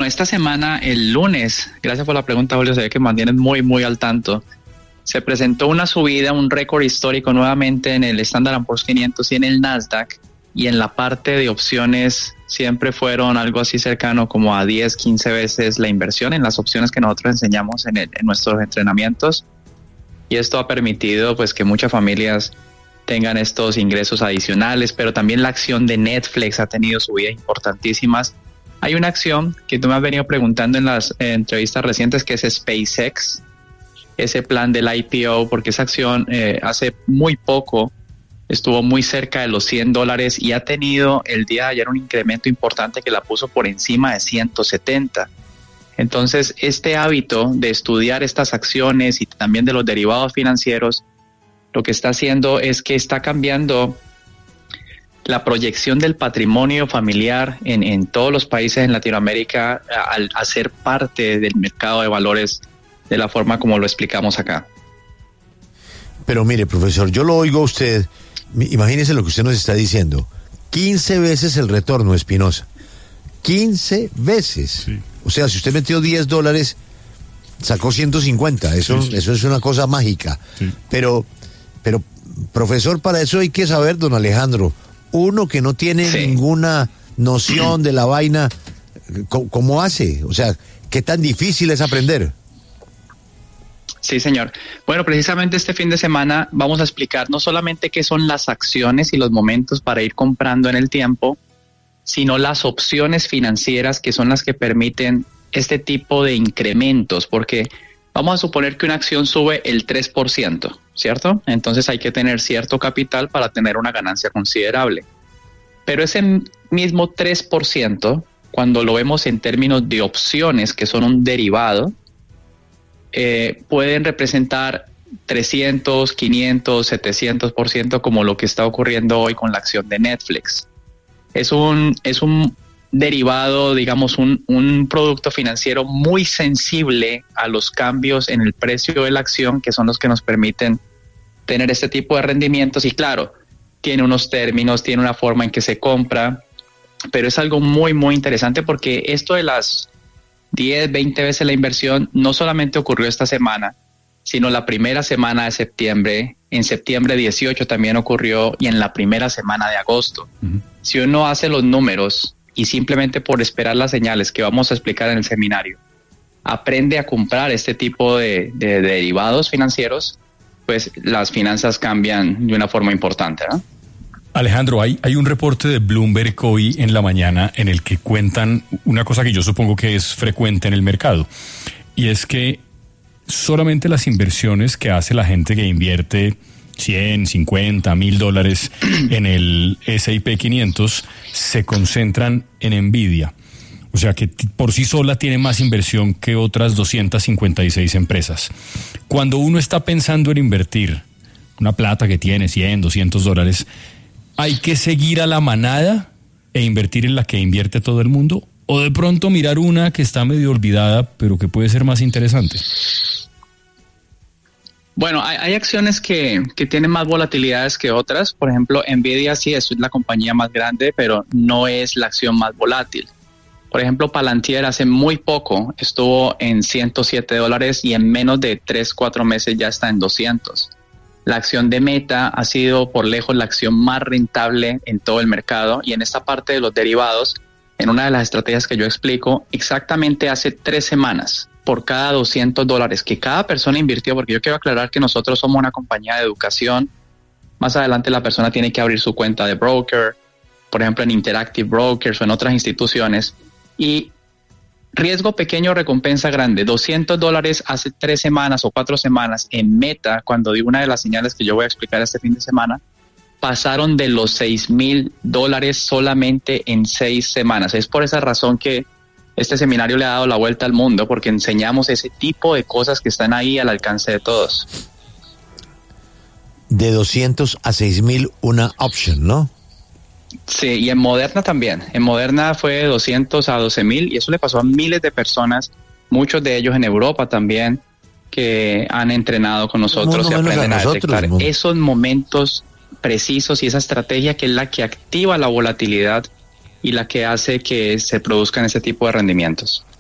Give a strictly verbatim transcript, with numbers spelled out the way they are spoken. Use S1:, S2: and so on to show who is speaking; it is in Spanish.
S1: esta semana, el lunes, gracias por la pregunta, Julio, se ve que mantienes muy, muy al tanto. Se presentó una subida, un récord histórico nuevamente en el Standard and Poor's quinientos y en el Nasdaq, y en la parte de opciones siempre fueron algo así cercano como a diez, quince veces la inversión en las opciones que nosotros enseñamos en, el, en nuestros entrenamientos, y esto ha permitido pues que muchas familias tengan estos ingresos adicionales, pero también la acción de Netflix ha tenido subidas importantísimas. Hay una acción que tú me has venido preguntando en las eh, entrevistas recientes, que es SpaceX, ese plan del I P O, porque esa acción eh, hace muy poco estuvo muy cerca de los cien dólares y ha tenido el día de ayer un incremento importante que la puso por encima de ciento setenta. Entonces, este hábito de estudiar estas acciones y también de los derivados financieros, lo que está haciendo es que está cambiando la proyección del patrimonio familiar en, en todos los países en Latinoamérica al hacer parte del mercado de valores de la forma como lo explicamos acá.
S2: Pero mire, profesor, yo lo oigo a usted, imagínese lo que usted nos está diciendo, quince veces el retorno, Espinosa, quince veces. Sí. O sea, si usted metió diez dólares, sacó ciento cincuenta, eso, sí, sí. eso es una cosa mágica. Sí. Pero, pero, profesor, para eso hay que saber, don Alejandro, uno que no tiene sí. ninguna noción de la vaina, ¿cómo hace? O sea, ¿qué tan difícil es aprender?
S1: Sí, señor. Bueno, precisamente este fin de semana vamos a explicar no solamente qué son las acciones y los momentos para ir comprando en el tiempo, sino las opciones financieras que son las que permiten este tipo de incrementos, porque vamos a suponer que una acción sube el tres por ciento, ¿cierto? Entonces hay que tener cierto capital para tener una ganancia considerable. Pero ese mismo tres por ciento, cuando lo vemos en términos de opciones, que son un derivado, eh, pueden representar trescientos, quinientos, setecientos por ciento, como lo que está ocurriendo hoy con la acción de Netflix. Es un, es un derivado, digamos, un, un producto financiero muy sensible a los cambios en el precio de la acción, que son los que nos permiten tener este tipo de rendimientos. Y claro, tiene unos términos, tiene una forma en que se compra, pero es algo muy, muy interesante, porque esto de las diez, veinte veces la inversión no solamente ocurrió esta semana, sino la primera semana de septiembre, en septiembre dieciocho también ocurrió, y en la primera semana de agosto. Uh-huh. Si uno hace los números y simplemente por esperar las señales que vamos a explicar en el seminario, aprende a comprar este tipo de, de, de derivados financieros, pues las finanzas cambian de una forma importante, ¿no?
S3: Alejandro, hay, hay un reporte de Bloomberg hoy en la mañana en el que cuentan una cosa que yo supongo que es frecuente en el mercado, y es que solamente las inversiones que hace la gente que invierte cien, cincuenta, mil dólares en el ese y pe quinientos se concentran en Nvidia. O sea que t- por sí sola tiene más inversión que otras doscientas cincuenta y seis empresas. Cuando uno está pensando en invertir una plata que tiene cien, doscientos dólares, ¿hay que seguir a la manada e invertir en la que invierte todo el mundo? ¿O de pronto mirar una que está medio olvidada, pero que puede ser más interesante?
S1: Bueno, hay, hay acciones que, que tienen más volatilidades que otras. Por ejemplo, Nvidia sí es la compañía más grande, pero no es la acción más volátil. Por ejemplo, Palantir hace muy poco estuvo en ciento siete dólares y en menos de tres, cuatro meses ya está en doscientos. La acción de Meta ha sido por lejos la acción más rentable en todo el mercado, y en esta parte de los derivados, en una de las estrategias que yo explico, exactamente hace tres semanas, por cada doscientos dólares que cada persona invirtió, porque yo quiero aclarar que nosotros somos una compañía de educación. Más adelante la persona tiene que abrir su cuenta de broker, por ejemplo en Interactive Brokers o en otras instituciones, y riesgo pequeño, recompensa grande. doscientos dólares hace tres semanas o cuatro semanas en Meta, cuando di una de las señales que yo voy a explicar este fin de semana, pasaron de los seis mil dólares solamente en seis semanas. Es por esa razón que este seminario le ha dado la vuelta al mundo, porque enseñamos ese tipo de cosas que están ahí al alcance de todos.
S2: De doscientos a seis mil una option, ¿no?
S1: Sí, y en Moderna también. En Moderna fue de doscientos a doce mil, y eso le pasó a miles de personas, muchos de ellos en Europa también, que han entrenado con nosotros y aprenden a, a detectar nosotros, esos momentos precisos y esa estrategia que es la que activa la volatilidad y la que hace que se produzcan ese tipo de rendimientos.